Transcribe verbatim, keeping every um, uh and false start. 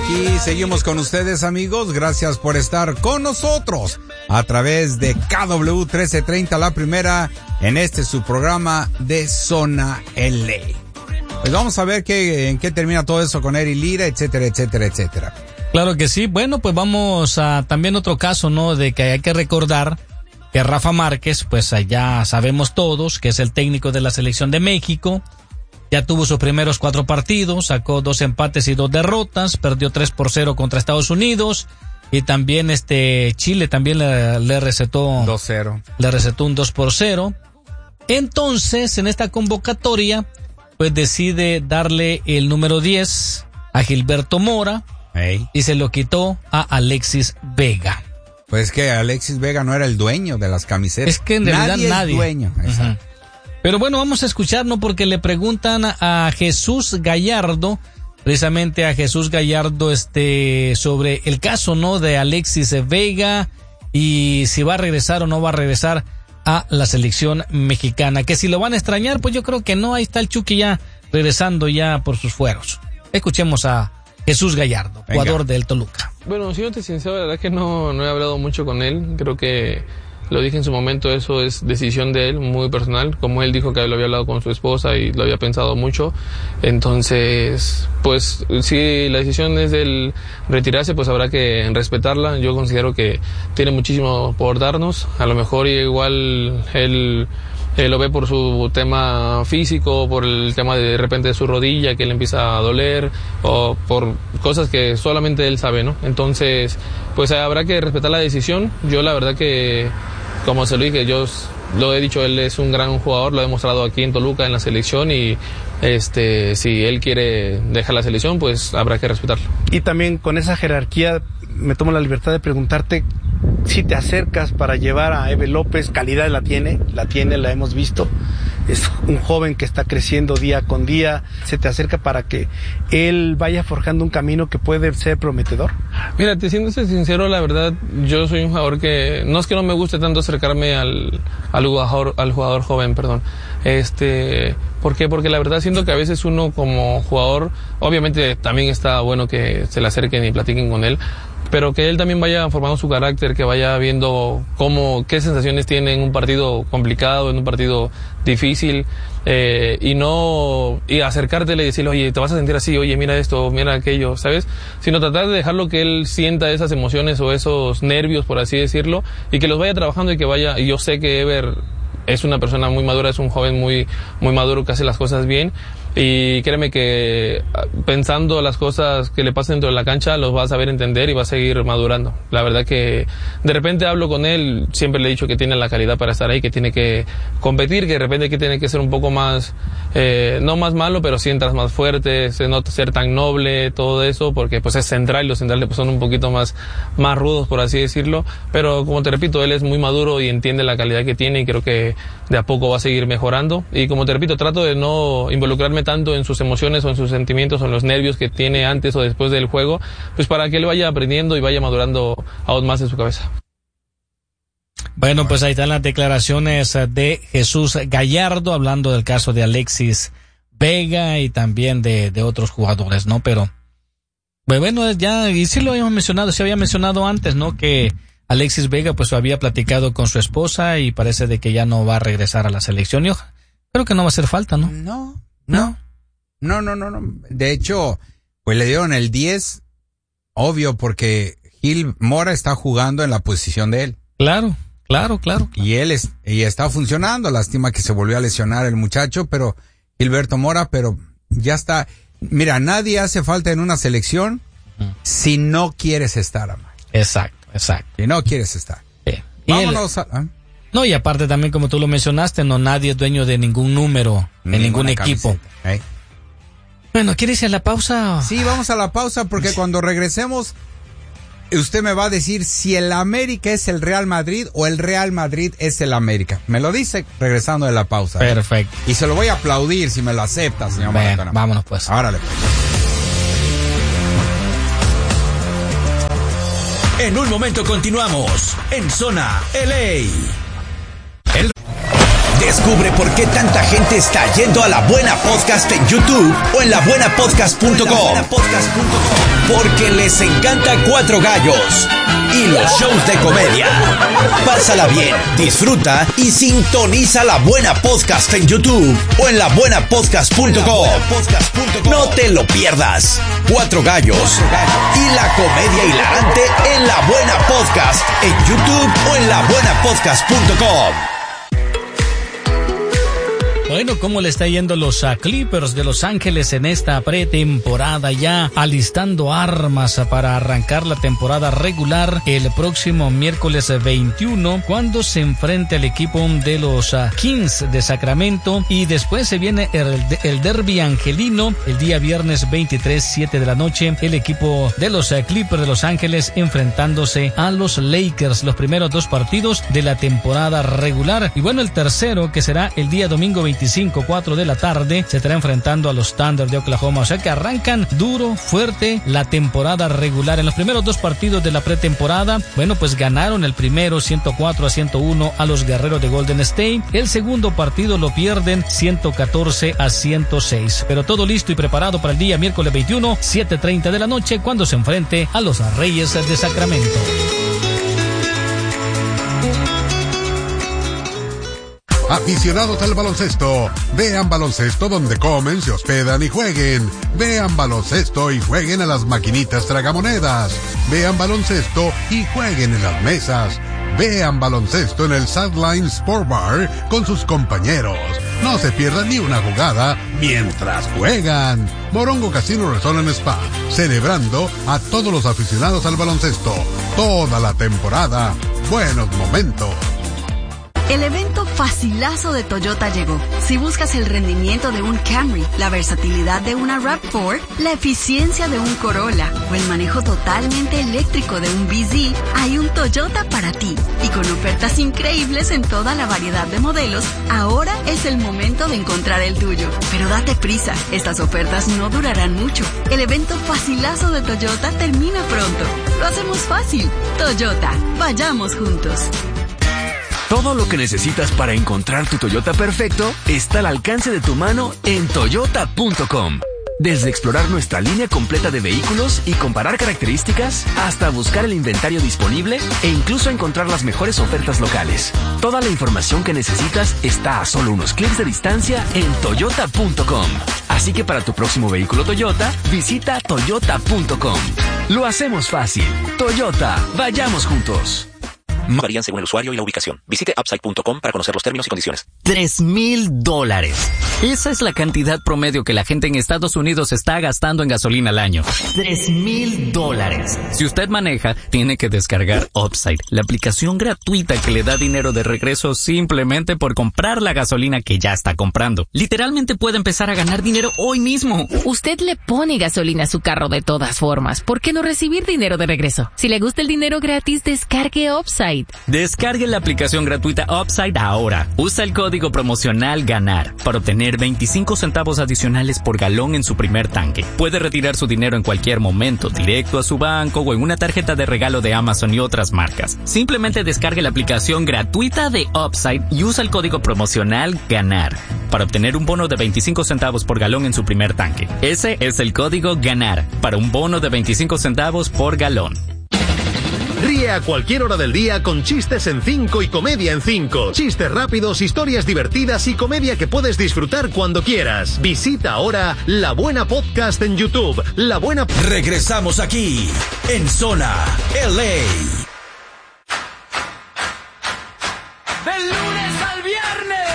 Aquí seguimos con ustedes, amigos. Gracias por estar con nosotros a través de K W trece treinta, la primera, en este su programa de Zona L A. Pues vamos a ver qué, en qué termina todo eso con Eric Lira, etcétera, etcétera, etcétera. Claro que sí. Bueno, pues vamos a también otro caso, ¿no? De que hay que recordar que Rafa Márquez, pues allá sabemos todos que es el técnico de la selección de México. Ya tuvo sus primeros cuatro partidos, sacó dos empates y dos derrotas, perdió tres por cero contra Estados Unidos y también este Chile también le, le recetó dos cero. Le recetó un dos por cero. Entonces, en esta convocatoria, pues decide darle el número diez a Gilberto Mora, hey, y se lo quitó a Alexis Vega. Pues que Alexis Vega no era el dueño de las camisetas. Es que en realidad nadie, nadie es dueño. Exacto. Uh-huh. Pero bueno, vamos a escuchar, ¿no? Porque le preguntan a Jesús Gallardo, precisamente a Jesús Gallardo, este, sobre el caso, ¿no? De Alexis Vega y si va a regresar o no va a regresar a la selección mexicana. Que si lo van a extrañar, pues yo creo que no. Ahí está el Chucky ya regresando ya por sus fueros. Escuchemos a Jesús Gallardo, Venga. Jugador del Toluca. Bueno, siéndote sincero, la verdad es que no, no he hablado mucho con él. Creo que lo dije en su momento, eso es decisión de él, muy personal. Como él dijo que lo había hablado con su esposa y lo había pensado mucho. Entonces, pues si la decisión es del retirarse, pues habrá que respetarla. Yo considero que tiene muchísimo por darnos. A lo mejor igual él, él lo ve por su tema físico, por el tema de, de repente de su rodilla, que le empieza a doler, o por cosas que solamente él sabe, ¿no? Entonces, pues habrá que respetar la decisión. Yo la verdad que, como se lo dije, yo lo he dicho, él es un gran jugador, lo ha demostrado aquí en Toluca, en la selección, y este, si él quiere dejar la selección, pues habrá que respetarlo. Y también con esa jerarquía, me tomo la libertad de preguntarte si te acercas para llevar a Eve López. Calidad la tiene, la tiene, la hemos visto. Es un joven que está creciendo día con día. ¿Se te acerca para que él vaya forjando un camino que puede ser prometedor? Mira, te siendo sincero, la verdad, yo soy un jugador que, no es que no me guste tanto acercarme al, al jugador, al jugador joven, perdón. Este, ¿por qué? Porque la verdad siento que a veces uno como jugador, obviamente también está bueno que se le acerquen y platiquen con él, pero que él también vaya formando su carácter, que vaya viendo cómo, qué sensaciones tiene en un partido complicado, en un partido difícil, eh, y no, y acercártele y decirle, oye, te vas a sentir así, oye, mira esto, mira aquello, ¿sabes? Sino tratar de dejarlo que él sienta esas emociones o esos nervios, por así decirlo, y que los vaya trabajando y que vaya, y yo sé que Ever es una persona muy madura, es un joven muy, muy maduro que hace las cosas bien. Y créeme que pensando las cosas que le pasan dentro de la cancha los va a saber entender y va a seguir madurando. La verdad que de repente hablo con él, siempre le he dicho que tiene la calidad para estar ahí, que tiene que competir, que de repente que tiene que ser un poco más, eh, no más malo, pero sí entras más fuerte, no ser tan noble, todo eso, porque pues es central y los centrales pues son un poquito más, más rudos, por así decirlo. Pero como te repito, él es muy maduro y entiende la calidad que tiene y creo que de a poco va a seguir mejorando. Y como te repito, trato de no involucrarme tanto en sus emociones o en sus sentimientos o en los nervios que tiene antes o después del juego, pues para que él vaya aprendiendo y vaya madurando aún más en su cabeza. Bueno, pues ahí están las declaraciones de Jesús Gallardo hablando del caso de Alexis Vega y también de, de otros jugadores, ¿no? Pero, pues bueno, ya, y sí lo habíamos mencionado, se había mencionado antes, ¿no? Que Alexis Vega pues había platicado con su esposa y parece de que ya no va a regresar a la selección. Yo creo que no va a hacer falta, ¿no? No. No, no, no, no, no. De hecho, pues le dieron el diez, obvio, porque Gil Mora está jugando en la posición de él. Claro, claro, claro. claro. Y él es, y está funcionando. Lástima que se volvió a lesionar el muchacho, pero Gilberto Mora, pero ya está. Mira, nadie hace falta en una selección uh-huh. si no quieres estar, amor. Exacto, exacto. Si no quieres estar. Sí. Vámonos él, a... ¿eh? No, y aparte también, como tú lo mencionaste, no nadie es dueño de ningún número, de ningún equipo. ¿Eh? Bueno, ¿quieres ir a la pausa? Sí, vamos a la pausa porque cuando regresemos, usted me va a decir si el América es el Real Madrid o el Real Madrid es el América. Me lo dice regresando de la pausa. Perfecto. ¿Eh? Y se lo voy a aplaudir si me lo acepta, señor bueno, Maratona. Vámonos pues. Árale pues. En un momento continuamos en Zona L A. El... Descubre por qué tanta gente está yendo a La Buena Podcast en YouTube o en la buena podcast punto com. porque les encanta Cuatro Gallos y los shows de comedia. Pásala bien, disfruta y sintoniza La Buena Podcast en YouTube o en la buena podcast punto com. No te lo pierdas. Cuatro Gallos y la comedia hilarante en La Buena Podcast en YouTube o en la buena podcast punto com. Bueno, ¿cómo le está yendo los uh, Clippers de Los Ángeles en esta pretemporada, ya alistando armas para arrancar la temporada regular el próximo miércoles veintiuno, cuando se enfrente al equipo de los uh, Kings de Sacramento, y después se viene el, el derbi angelino el día viernes veintitrés, siete de la noche, el equipo de los uh, Clippers de Los Ángeles enfrentándose a los Lakers, los primeros dos partidos de la temporada regular. Y bueno, el tercero, que será el día domingo veinticinco, cuatro de la tarde, se estará enfrentando a los Thunder de Oklahoma. O sea que arrancan duro, fuerte la temporada regular. En los primeros dos partidos de la pretemporada, bueno, pues ganaron el primero ciento cuatro a ciento uno a los Guerreros de Golden State. El segundo partido lo pierden ciento catorce a ciento seis. Pero todo listo y preparado para el día miércoles veintiuno, siete treinta de la noche, cuando se enfrente a los Reyes de Sacramento. Aficionados al baloncesto, vean baloncesto donde comen, se hospedan y jueguen. Vean baloncesto y jueguen a las maquinitas tragamonedas. Vean baloncesto y jueguen en las mesas. Vean baloncesto en el Sideline Sport Bar con sus compañeros. No se pierdan ni una jugada mientras juegan. Morongo Casino Resort and Spa, celebrando a todos los aficionados al baloncesto. Toda la temporada. Buenos momentos. El evento facilazo de Toyota llegó. Si buscas el rendimiento de un Camry, la versatilidad de una RAV cuatro, la eficiencia de un Corolla o el manejo totalmente eléctrico de un B Z, hay un Toyota para ti. Y con ofertas increíbles en toda la variedad de modelos, ahora es el momento de encontrar el tuyo. Pero date prisa, estas ofertas no durarán mucho. El evento facilazo de Toyota termina pronto. Lo hacemos fácil. Toyota, vayamos juntos. Todo lo que necesitas para encontrar tu Toyota perfecto está al alcance de tu mano en toyota punto com. Desde explorar nuestra línea completa de vehículos y comparar características, hasta buscar el inventario disponible e incluso encontrar las mejores ofertas locales. Toda la información que necesitas está a solo unos clics de distancia en toyota punto com. Así que para tu próximo vehículo Toyota, visita toyota punto com. Lo hacemos fácil. Toyota, vayamos juntos. Varían según el usuario y la ubicación. Visite upside punto com para conocer los términos y condiciones. Tres mil dólares. Esa es la cantidad promedio que la gente en Estados Unidos está gastando en gasolina al año. Tres mil dólares. Si usted maneja, tiene que descargar Upside, la aplicación gratuita que le da dinero de regreso simplemente por comprar la gasolina que ya está comprando. Literalmente puede empezar a ganar dinero hoy mismo. Usted le pone gasolina a su carro de todas formas. ¿Por qué no recibir dinero de regreso? Si le gusta el dinero gratis, descargue Upside. Descargue la aplicación gratuita Upside ahora. Usa el código promocional GANAR para obtener veinticinco centavos adicionales por galón en su primer tanque. Puede retirar su dinero en cualquier momento, directo a su banco o en una tarjeta de regalo de Amazon y otras marcas. Simplemente descargue la aplicación gratuita de Upside y usa el código promocional GANAR para obtener un bono de veinticinco centavos por galón en su primer tanque. Ese es el código GANAR para un bono de veinticinco centavos por galón. Ríe a cualquier hora del día con chistes en cinco y comedia en cinco. Chistes rápidos, historias divertidas y comedia que puedes disfrutar cuando quieras. Visita ahora La Buena Podcast en YouTube. La Buena... Regresamos aquí, en Zona L A. Del lunes al viernes.